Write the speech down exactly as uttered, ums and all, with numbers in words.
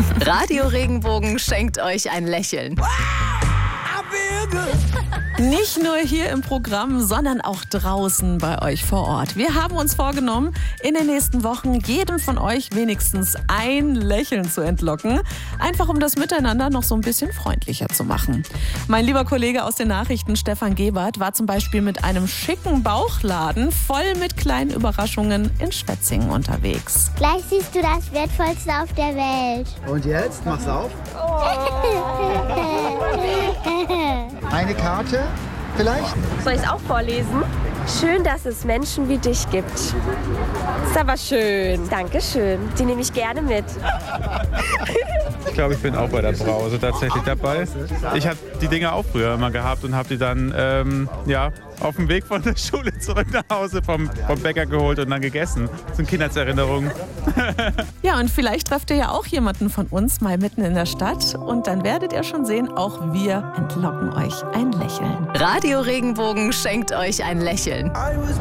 Radio Regenbogen schenkt euch ein Lächeln. Nicht nur hier im Programm, sondern auch draußen bei euch vor Ort. Wir haben uns vorgenommen, in den nächsten Wochen jedem von euch wenigstens ein Lächeln zu entlocken. Einfach um das Miteinander noch so ein bisschen freundlicher zu machen. Mein lieber Kollege aus den Nachrichten, Stefan Gebert, war zum Beispiel mit einem schicken Bauchladen voll mit kleinen Überraschungen in Schwetzingen unterwegs. Gleich siehst du das Wertvollste auf der Welt. Und jetzt? Mach's auf. Eine Karte vielleicht? Soll ich es auch vorlesen? Schön, dass es Menschen wie dich gibt. Ist aber schön. Dankeschön. Die nehme ich gerne mit. Ich glaube, ich bin auch bei der Brause tatsächlich dabei. Ich habe die Dinger auch früher immer gehabt und habe die dann ähm, ja, auf dem Weg von der Schule zurück nach Hause vom, vom Bäcker geholt und dann gegessen. Das sind Kindheitserinnerungen. Ja, und vielleicht trefft ihr ja auch jemanden von uns mal mitten in der Stadt. Und dann werdet ihr schon sehen, auch wir entlocken euch ein Lächeln. Radio Regenbogen schenkt euch ein Lächeln.